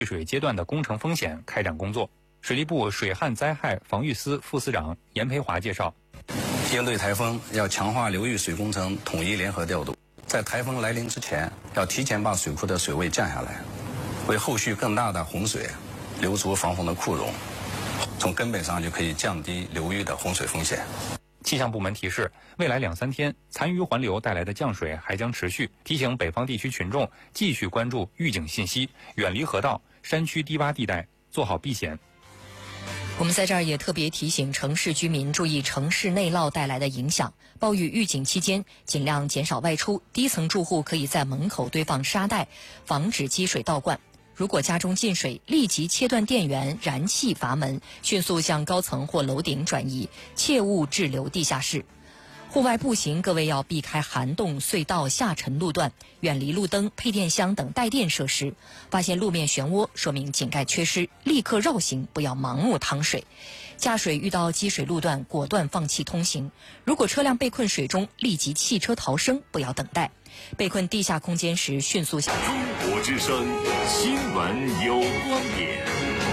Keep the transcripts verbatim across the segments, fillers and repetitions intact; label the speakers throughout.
Speaker 1: 水阶段的工程风险开展工作。水利部水旱灾害防御司副司长严培华介绍，
Speaker 2: 应对台风要强化流域水工程统一联合调度，在台风来临之前，要提前把水库的水位降下来，为后续更大的洪水留足防洪的库容，从根本上就可以降低流域的洪水风险。
Speaker 1: 气象部门提示，未来两三天残余环流带来的降水还将持续，提醒北方地区群众继续关注预警信息，远离河道、山区低洼地带，做好避险。
Speaker 3: 我们在这儿也特别提醒城市居民注意城市内涝带来的影响。暴雨预警期间，尽量减少外出。低层住户可以在门口堆放沙袋，防止积水倒灌。如果家中进水，立即切断电源、燃气阀门，迅速向高层或楼顶转移，切勿滞留地下室。户外步行，各位要避开涵洞、隧道、下沉路段，远离路灯、配电箱等带电设施。发现路面漩涡，说明井盖缺失，立刻绕行，不要盲目趟水。驾驶遇到积水路段，果断放弃通行。如果车辆被困水中，立即弃车逃生，不要等待。被困地下空间时，迅速下。
Speaker 4: 中国之声新闻有观点。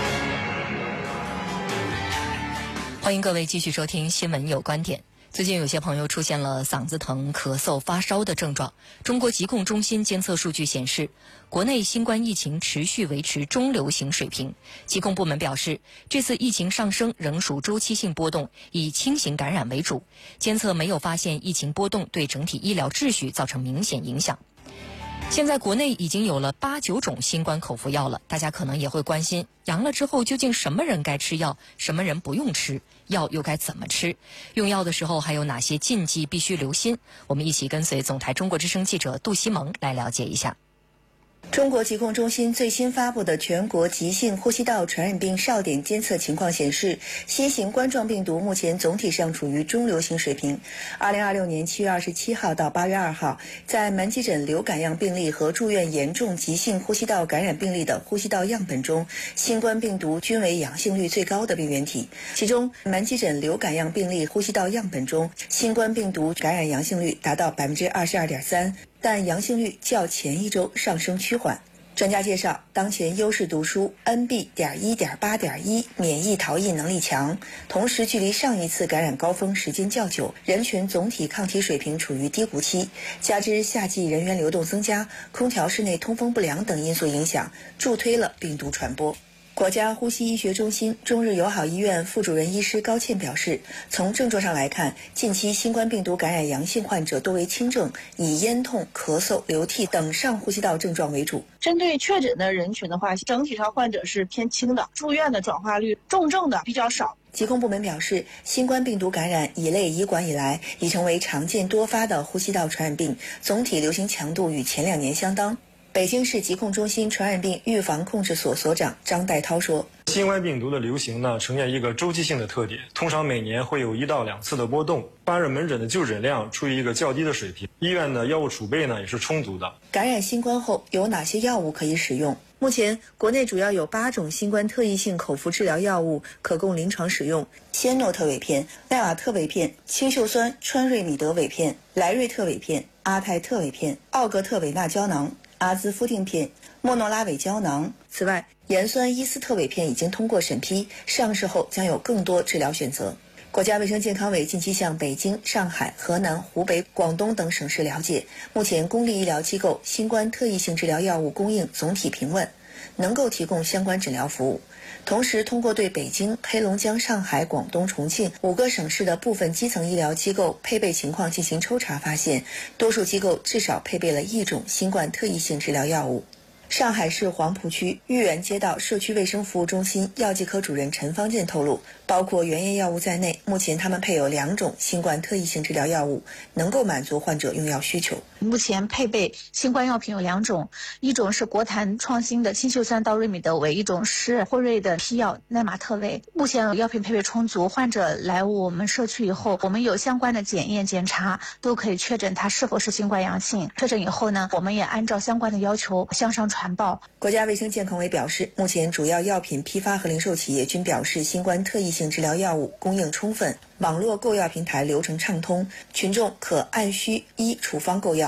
Speaker 3: 欢迎各位继续收听新闻有观点。最近有些朋友出现了嗓子疼、咳嗽、发烧的症状。中国疾控中心监测数据显示，国内新冠疫情持续维持中流行水平。疾控部门表示，这次疫情上升仍属周期性波动，以轻型感染为主。监测没有发现疫情波动对整体医疗秩序造成明显影响。现在国内已经有了八九种新冠口服药了，大家可能也会关心，阳了之后究竟什么人该吃药，什么人不用吃，药又该怎么吃？用药的时候还有哪些禁忌必须留心？我们一起跟随总台中国之声记者杜西蒙来了解一下。
Speaker 5: 中国疾控中心最新发布的全国急性呼吸道传染病哨点监测情况显示，新型冠状病毒目前总体上处于中流行水平。二零二六年七月二十七号到八月二号，在门急诊流感样病例和住院严重急性呼吸道感染病例的呼吸道样本中，新冠病毒均为阳性率最高的病原体。其中，门急诊流感样病例呼吸道样本中，新冠病毒感染阳性率达到百分之二十二点三。但阳性率较前一周上升趋缓。专家介绍，当前优势毒株 N B 点一点八点一 免疫逃逸能力强，同时距离上一次感染高峰时间较久，人群总体抗体水平处于低谷期，加之夏季人员流动增加、空调室内通风不良等因素影响，助推了病毒传播。国家呼吸医学中心中日友好医院副主任医师高倩表示，从症状上来看，近期新冠病毒感染阳性患者多为轻症，以咽痛、咳嗽、流涕等上呼吸道症状为主。
Speaker 6: 针对确诊的人群的话，整体上患者是偏轻的，住院的转化率重症的比较少。
Speaker 5: 疾控部门表示，新冠病毒感染乙类乙管以来，已成为常见多发的呼吸道传染病，总体流行强度与前两年相当。北京市疾控中心传染病预防控制所所长张代涛说，
Speaker 7: 新冠病毒的流行呢，呈现一个周期性的特点，通常每年会有一到两次的波动。发热门诊的就诊量处于一个较低的水平，医院的药物储备呢也是充足的。
Speaker 5: 感染新冠后有哪些药物可以使用？目前国内主要有八种新冠特异性口服治疗药物可供临床使用：仙诺特韦片、奈瓦特韦片、氰溴酸川瑞米德韦片、莱瑞特韦片、阿泰特韦片、奥格特韦纳胶囊、阿兹夫定片、莫诺拉韦胶囊。此外，盐酸伊斯特韦片已经通过审批，上市后将有更多治疗选择。国家卫生健康委近期向北京、上海、河南、湖北、广东等省市了解，目前公立医疗机构新冠特异性治疗药物供应总体平稳，能够提供相关诊疗服务。同时，通过对北京、黑龙江、上海、广东、重庆五个省市的部分基层医疗机构配备情况进行抽查，发现多数机构至少配备了一种新冠特异性治疗药物。上海市黄浦区豫园街道社区卫生服务中心药剂科主任陈方健透露，包括原液药物在内，目前他们配有两种新冠特异性治疗药物，能够满足患者用药需求。
Speaker 6: 目前配备新冠药品有两种，一种是国坛创新的氰溴酸道瑞米德韦，一种是辉瑞的批药奈玛特韦。目前药品配备充足，患者来我们社区以后，我们有相关的检验检查，都可以确诊他是否是新冠阳性。确诊以后呢，我们也按照相关的要求向上传报。
Speaker 5: 国家卫生健康委表示，目前主要药品批发和零售企业均表示新冠特异性治疗药物供应充分，网络购药平台流程畅通，群众可按需依处方购药。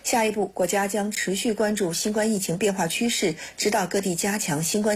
Speaker 5: 下一步，国家将持续关注新冠疫情变化趋势，指导各地加强新冠